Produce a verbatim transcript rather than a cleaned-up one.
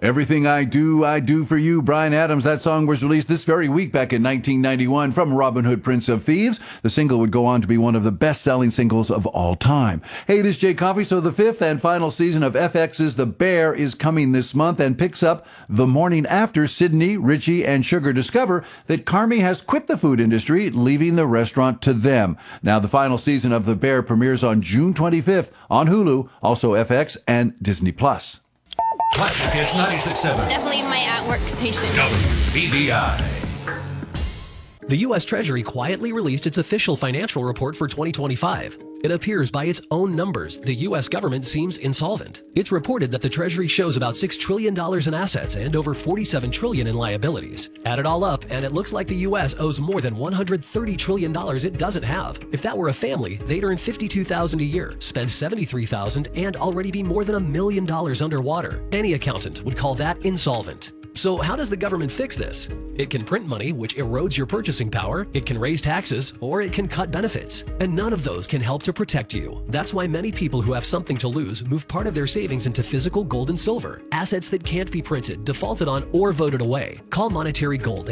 Everything I Do, I Do for You, Bryan Adams. That song was released this very week back in nineteen ninety-one from Robin Hood, Prince of Thieves. The single would go on to be one of the best-selling singles of all time. Hey, it is Jay Coffey. So the fifth and final season of F X's The Bear is coming this month and picks up the morning after Sydney, Richie, and Sugar discover that Carmy has quit the food industry, leaving the restaurant to them. Now, the final season of The Bear premieres on June twenty-fifth on Hulu, also F X and Disney Plus. Classic Hits ninety-six point seven. Definitely my at-work station. W B V I. The U S Treasury quietly released its official financial report for twenty twenty-five. It appears by its own numbers, the U S government seems insolvent. It's reported that the Treasury shows about six trillion dollars in assets and over forty-seven trillion dollars in liabilities. Add it all up, and it looks like the U S owes more than one hundred thirty trillion dollars it doesn't have. If that were a family, they'd earn fifty-two thousand dollars a year, spend seventy-three thousand dollars, and already be more than a million dollars underwater. Any accountant would call that insolvent. So how does the government fix this? It can print money, which erodes your purchasing power, it can raise taxes, or it can cut benefits. And none of those can help to protect you. That's why many people who have something to lose move part of their savings into physical gold and silver, assets that can't be printed, defaulted on, or voted away. Call Monetary Gold